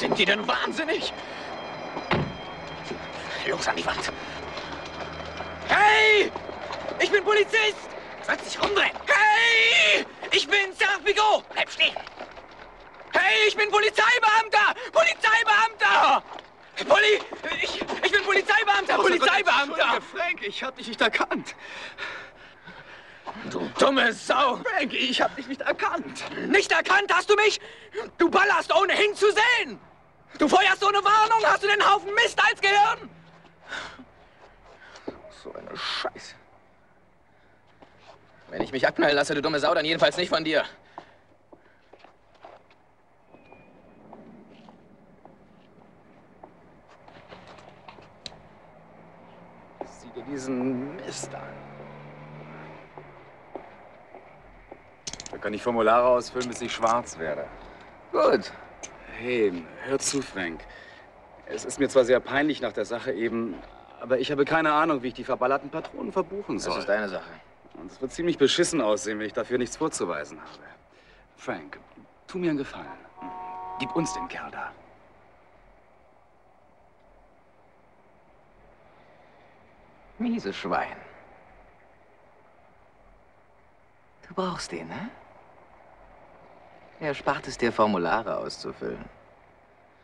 Sind die denn wahnsinnig? Los an die Wand. Hey! Ich bin Polizist! Sollst dich rumdrehen. Hey! Ich bin Serge Bigot! Bleib stehen! Hey, ich bin Polizeibeamter! Polizeibeamter! Ich bin Polizeibeamter! Polizeibeamter! Frank, ich hab dich nicht erkannt. Du dumme Sau! Frank, ich hab dich nicht erkannt. Nicht erkannt hast du mich? Du ballerst ohne hinzusehen! Du feuerst ohne Warnung! Hast du den Haufen Mist als Gehirn? So eine Scheiße. Wenn ich mich abknallen lasse, du dumme Sau, dann jedenfalls nicht von dir. Sieh dir diesen Mist an. Da kann ich Formulare ausfüllen, bis ich schwarz werde. Gut. Hey, hör zu, Frank. Es ist mir zwar sehr peinlich nach der Sache eben, aber ich habe keine Ahnung, wie ich die verballerten Patronen verbuchen soll. Das ist deine Sache. Und es wird ziemlich beschissen aussehen, wenn ich dafür nichts vorzuweisen habe. Frank, tu mir einen Gefallen. Gib uns den Kerl da. Mieses Schwein. Du brauchst den, ne? Er spart es dir, Formulare auszufüllen.